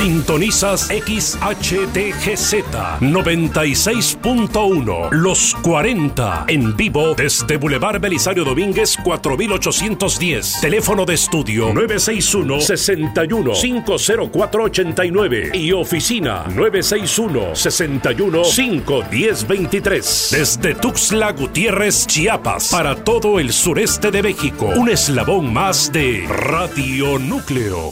Sintonizas XHTGZ 96.1 Los 40 en vivo desde Boulevard Belisario Domínguez 4810. Teléfono de estudio 961-61-50489 y oficina 961-61-51023. Desde Tuxtla Gutiérrez, Chiapas, para todo el sureste de México. Un eslabón más de Radio Núcleo.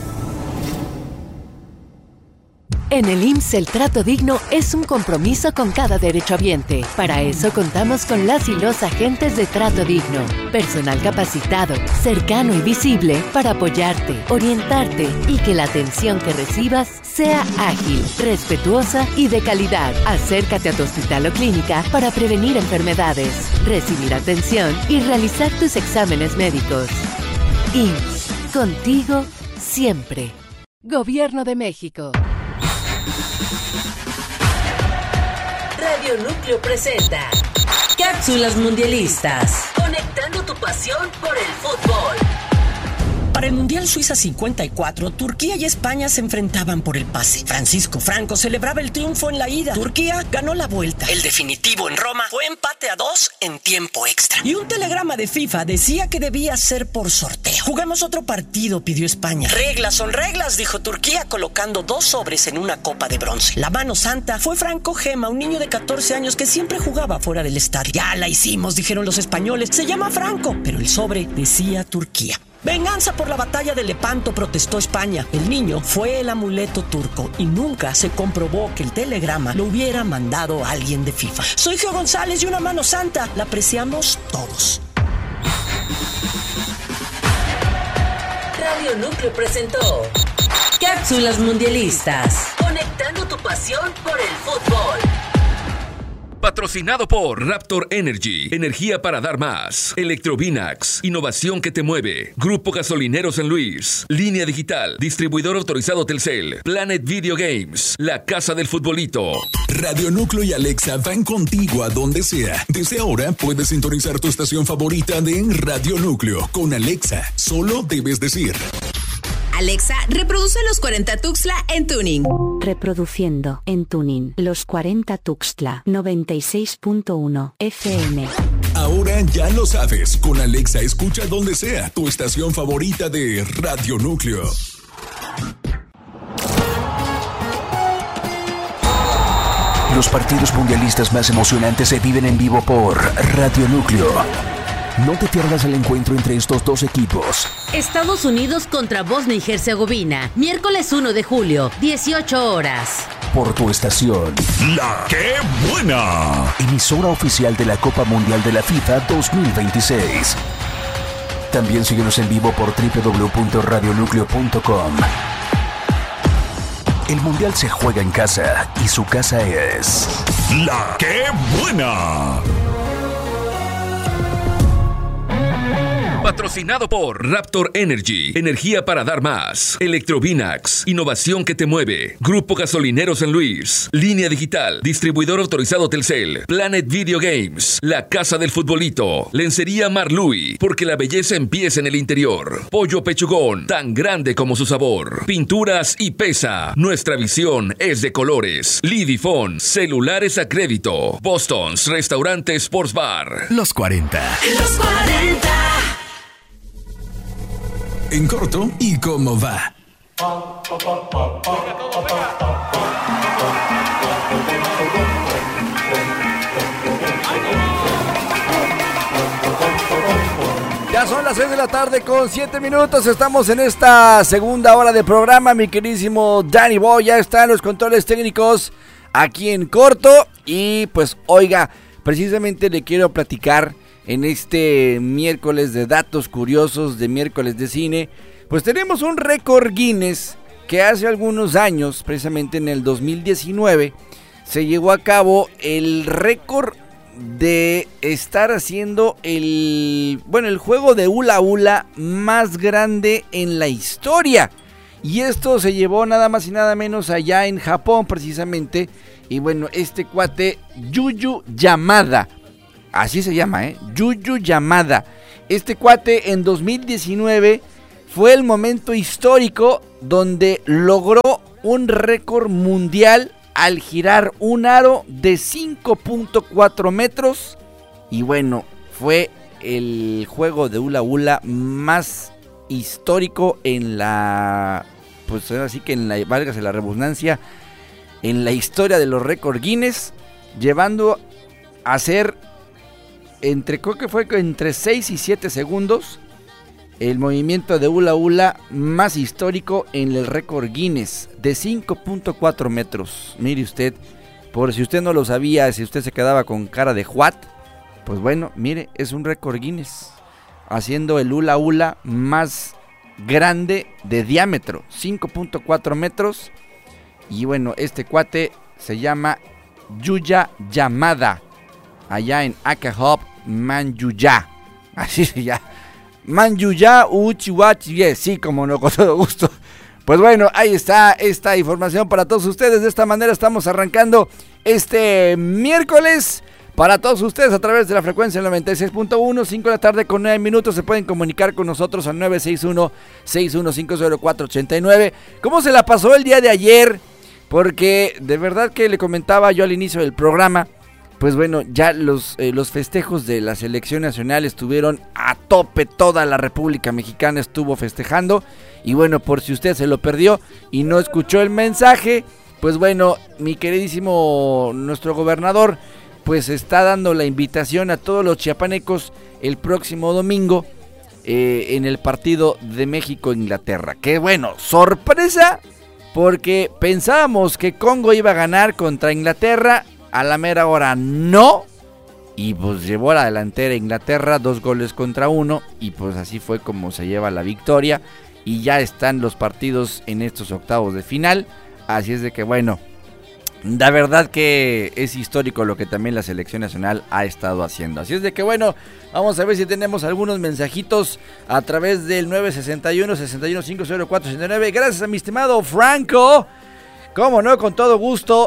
En el IMSS el trato digno es un compromiso con cada derechohabiente. Para eso contamos con las y los agentes de trato digno. Personal capacitado, cercano y visible para apoyarte, orientarte y que la atención que recibas sea ágil, respetuosa y de calidad. Acércate a tu hospital o clínica para prevenir enfermedades, recibir atención y realizar tus exámenes médicos. IMSS, contigo siempre. Gobierno de México. Radio Núcleo presenta Cápsulas Mundialistas, conectando tu pasión por el fútbol. Para el Mundial Suiza 54, Turquía y España se enfrentaban por el pase. Francisco Franco celebraba el triunfo en la ida. Turquía ganó la vuelta. El definitivo en Roma fue empate a 2 en tiempo extra. Y un telegrama de FIFA decía que debía ser por sorteo. Jugamos otro partido, pidió España. Reglas son reglas, dijo Turquía, colocando 2 sobres en una copa de bronce. La mano santa fue Franco Gema, un niño de 14 años que siempre jugaba fuera del estadio. Ya la hicimos, dijeron los españoles. Se llama Franco, pero el sobre decía Turquía. Venganza por la batalla de Lepanto, protestó España. El niño fue el amuleto turco y nunca se comprobó que el telegrama lo hubiera mandado alguien de FIFA. Soy Geo González y una mano santa la apreciamos todos. Radio Núcleo presentó Cápsulas Mundialistas, conectando tu pasión por el fútbol. Patrocinado por Raptor Energy, energía para dar más. Electrovinax, innovación que te mueve. Grupo Gasolinero San Luis. Línea Digital, distribuidor autorizado Telcel. Planet Video Games, la casa del futbolito. Radio Núcleo y Alexa van contigo a donde sea. Desde ahora puedes sintonizar tu estación favorita de Radio Núcleo. Con Alexa, solo debes decir: Alexa, reproduce Los 40 Tuxtla en tuning. Reproduciendo en tuning Los 40 Tuxtla 96.1 FM. Ahora ya lo sabes, con Alexa escucha donde sea tu estación favorita de Radio Núcleo. Los partidos mundialistas más emocionantes se viven en vivo por Radio Núcleo. No te pierdas el encuentro entre estos dos equipos. Estados Unidos contra Bosnia y Herzegovina, miércoles 1 de julio, 18 horas. Por tu estación. ¡La Qué Buena! Emisora oficial de la Copa Mundial de la FIFA 2026. También síguenos en vivo por www.radionucleo.com. El Mundial se juega en casa y su casa es... ¡La Qué Buena! Patrocinado por Raptor Energy, energía para dar más. Electrovinax, innovación que te mueve. Grupo Gasolinero San Luis. Línea Digital, distribuidor autorizado Telcel. Planet Video Games, la casa del futbolito. Lencería Marlui, porque la belleza empieza en el interior. Pollo Pechugón, tan grande como su sabor. Pinturas y Pesa, nuestra visión es de colores. Lidifón, celulares a crédito. Boston's, restaurante Sports Bar. Los 40. Los 40. En corto y cómo va. Ya son las 6 de la tarde con 7 minutos. Estamos en esta segunda hora de programa. Mi queridísimo Danny Boy ya está en los controles técnicos aquí en corto. Y pues oiga, precisamente le quiero platicar en este miércoles de datos curiosos, de miércoles de cine. Pues tenemos un récord Guinness que hace algunos años, precisamente en el 2019, se llevó a cabo el récord de estar haciendo el juego de hula hula más grande en la historia. Y esto se llevó nada más y nada menos allá en Japón precisamente. Y bueno, este cuate Yuyu Yamada, así se llama, Yuyu Yamada. Este cuate en 2019 fue el momento histórico donde logró un récord mundial al girar un aro de 5.4 metros. Y bueno, fue el juego de hula hula más histórico en la, pues así que en la, válgase la redundancia, en la historia de los récords Guinness, llevando a ser creo que fue entre 6 y 7 segundos el movimiento de hula hula más histórico en el récord Guinness, de 5.4 metros. Mire usted, por si usted no lo sabía, si usted se quedaba con cara de what, pues bueno, mire, es un récord Guinness, haciendo el hula hula más grande de diámetro, 5.4 metros. Y bueno, este cuate se llama Yuya Yamada, allá en Akahop, Manyuya. Así se llama. Manyuya Uchiwachi, sí, como no, con todo gusto. Pues bueno, ahí está esta información para todos ustedes. De esta manera estamos arrancando este miércoles para todos ustedes a través de la frecuencia 96.1, 5 de la tarde con 9 minutos. Se pueden comunicar con nosotros al 961-6150489. ¿Cómo se la pasó el día de ayer? Porque de verdad que le comentaba yo al inicio del programa, pues bueno, ya los festejos de la selección nacional estuvieron a tope, toda la República Mexicana estuvo festejando. Y bueno, por si usted se lo perdió y no escuchó el mensaje, pues bueno, mi queridísimo nuestro gobernador, pues está dando la invitación a todos los chiapanecos el próximo domingo en el partido de México-Inglaterra. Que bueno, sorpresa, porque pensábamos que Congo iba a ganar contra Inglaterra, a la mera hora no, y pues llevó a la delantera Inglaterra 2-1, y pues así fue como se lleva la victoria, y ya están los partidos en estos octavos de final, así es de que bueno, la verdad que es histórico lo que también la selección nacional ha estado haciendo. Así es de que bueno, vamos a ver si tenemos algunos mensajitos a través del 961-6150469. Gracias a mi estimado Franco. Cómo no, con todo gusto.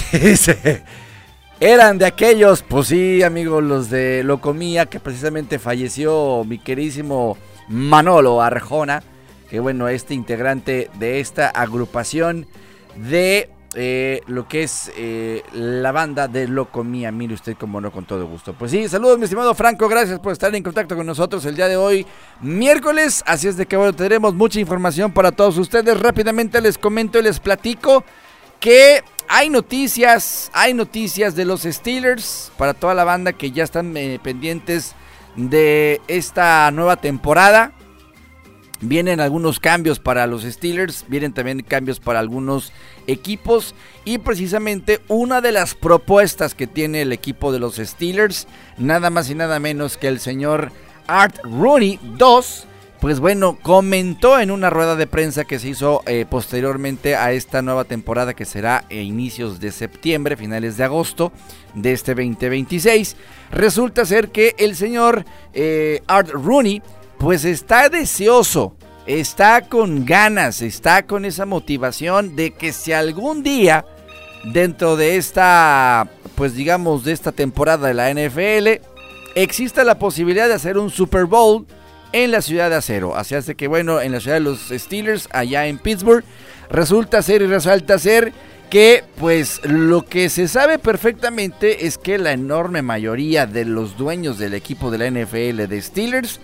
Eran de aquellos, pues sí, amigos, los de Locomía, que precisamente falleció mi queridísimo Manolo Arjona. Que bueno, este integrante de esta agrupación de lo que es la banda de Locomía. Mire usted, como no, con todo gusto. Pues sí, saludos mi estimado Franco, gracias por estar en contacto con nosotros el día de hoy, miércoles. Así es de que bueno, tendremos mucha información para todos ustedes. Rápidamente les comento y les platico que hay noticias de los Steelers para toda la banda que ya están pendientes de esta nueva temporada. Vienen algunos cambios para los Steelers, vienen también cambios para algunos equipos, y precisamente una de las propuestas que tiene el equipo de los Steelers, nada más y nada menos que el señor Art Rooney II, pues bueno, comentó en una rueda de prensa que se hizo posteriormente a esta nueva temporada, que será a inicios de septiembre, finales de agosto de este 2026. Resulta ser que el señor Art Rooney pues está deseoso, está con ganas, está con esa motivación de que si algún día dentro de esta, pues digamos, de esta temporada de la NFL, exista la posibilidad de hacer un Super Bowl en la ciudad de acero. Así hace que bueno, en la ciudad de los Steelers, allá en Pittsburgh, resulta ser y resalta ser que pues lo que se sabe perfectamente es que la enorme mayoría de los dueños del equipo de la NFL de Steelers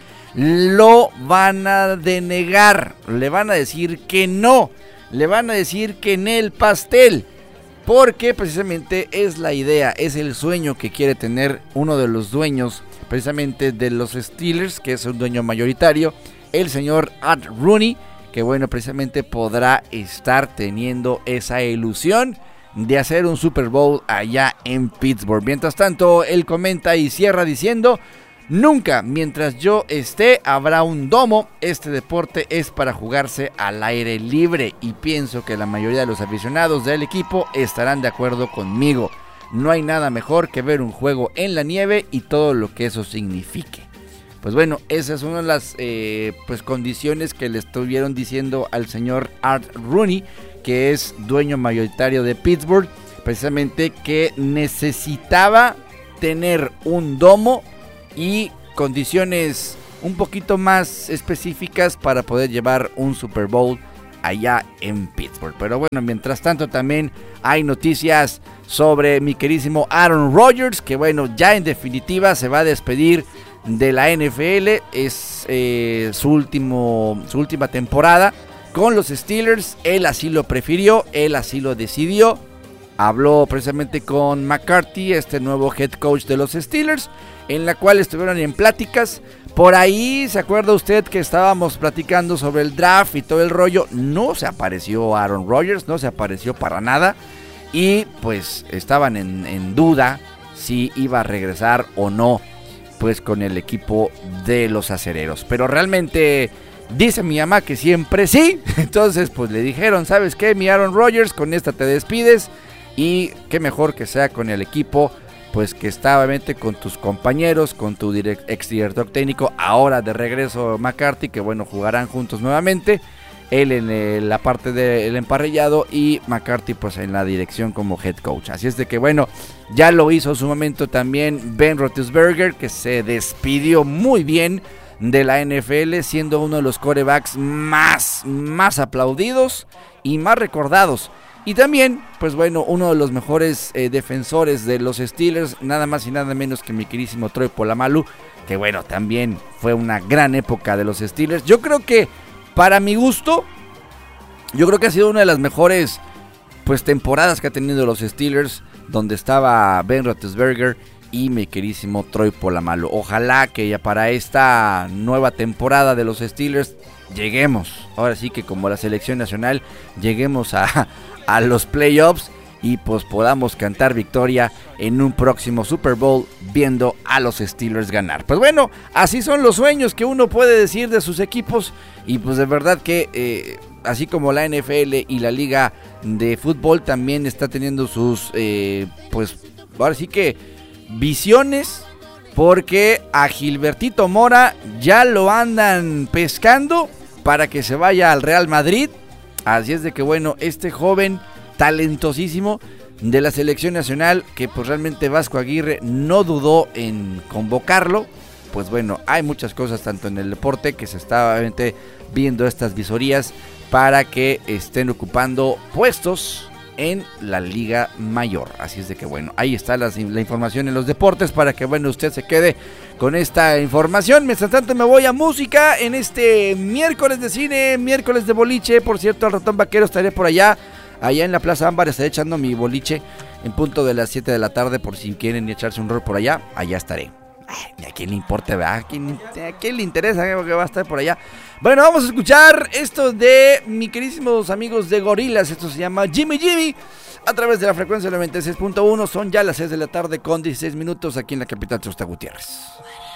lo van a denegar, le van a decir que no, le van a decir que en el pastel, porque precisamente es la idea, es el sueño que quiere tener uno de los dueños precisamente de los Steelers, que es un dueño mayoritario, el señor Art Rooney, que bueno, precisamente podrá estar teniendo esa ilusión de hacer un Super Bowl allá en Pittsburgh. Mientras tanto, él comenta y cierra diciendo: nunca, mientras yo esté, habrá un domo. Este deporte es para jugarse al aire libre, y pienso que la mayoría de los aficionados del equipo estarán de acuerdo conmigo. No hay nada mejor que ver un juego en la nieve y todo lo que eso signifique. Pues bueno, esa es una de las pues condiciones que le estuvieron diciendo al señor Art Rooney, que es dueño mayoritario de Pittsburgh, precisamente que necesitaba tener un domo y condiciones un poquito más específicas para poder llevar un Super Bowl allá en Pittsburgh. Pero bueno, mientras tanto también hay noticias sobre mi queridísimo Aaron Rodgers, que bueno, ya en definitiva se va a despedir de la NFL. Es su última temporada con los Steelers. Él así lo prefirió, él así lo decidió. Habló precisamente con McCarthy, este nuevo head coach de los Steelers, en la cual estuvieron en pláticas. Por ahí, ¿se acuerda usted que estábamos platicando sobre el draft y todo el rollo? No se apareció Aaron Rodgers, no se apareció para nada. Y pues estaban en duda si iba a regresar o no, pues con el equipo de los Acereros. Pero realmente dice mi mamá que siempre sí. Entonces pues le dijeron, ¿sabes qué, mi Aaron Rodgers? Con esta te despides. Y qué mejor que sea con el equipo, pues que está obviamente con tus compañeros, con tu ex director técnico, ahora de regreso McCarthy, que bueno, jugarán juntos nuevamente. Él en la parte del emparrillado y McCarthy pues en la dirección como head coach. Así es de que bueno, ya lo hizo en su momento también Ben Roethlisberger, que se despidió muy bien de la NFL, siendo uno de los quarterbacks más aplaudidos y más recordados. Y también, pues bueno, uno de los mejores defensores de los Steelers, nada más y nada menos que mi queridísimo Troy Polamalu, que bueno, también fue una gran época de los Steelers. Yo creo que, para mi gusto, ha sido una de las mejores pues temporadas que ha tenido los Steelers, donde estaba Ben Roethlisberger y mi queridísimo Troy Polamalu. Ojalá que ya para esta nueva temporada de los Steelers lleguemos, ahora sí que como la selección nacional, lleguemos a los playoffs y pues podamos cantar victoria en un próximo Super Bowl viendo a los Steelers ganar. Pues bueno, así son los sueños que uno puede decir de sus equipos y pues de verdad que así como la NFL y la liga de fútbol también está teniendo sus pues ahora sí que visiones, porque a Gilbertito Mora ya lo andan pescando para que se vaya al Real Madrid. Así es de que bueno, este joven talentosísimo de la selección nacional, que pues realmente Vasco Aguirre no dudó en convocarlo. Pues bueno, hay muchas cosas tanto en el deporte que se está obviamente viendo estas visorías para que estén ocupando puestos en la Liga Mayor. Así es de que bueno, ahí está la información en los deportes para que bueno, usted se quede con esta información. Mientras tanto me voy a música en este miércoles de cine, miércoles de boliche. Por cierto, al Ratón Vaquero estaré por allá en la Plaza Ámbar, estaré echando mi boliche en punto de las 7 de la tarde, por si quieren echarse un rol por allá estaré. ¿A quién le importa, verdad? ¿A quién le interesa que va a estar por allá? Bueno, vamos a escuchar esto de mis queridísimos amigos de Gorillaz. Esto se llama Jimmy a través de la frecuencia 96.1. Son ya las 6 de la tarde con 16 minutos aquí en la capital Tuxtla Gutiérrez.